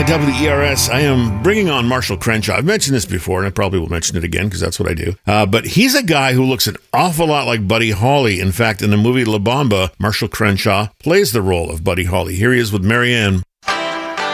WERS. I am bringing on Marshall Crenshaw. I've mentioned this before, and I probably will mention it again because that's what I do. But he's a guy who looks an awful lot like Buddy Holly. In fact, in the movie La Bamba, Marshall Crenshaw plays the role of Buddy Holly. Here he is with Marianne.